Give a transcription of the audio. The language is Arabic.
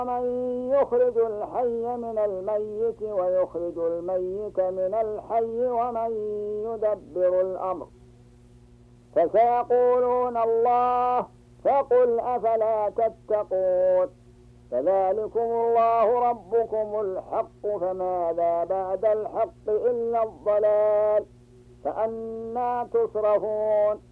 من يخرج الحي من الميت ويخرج الميت من الحي ومن يدبر الأمر فسيقولون الله فقل أفلا تتقون فذلكم الله ربكم الحق فماذا بعد الحق إلا الضلال فأنى تصرفون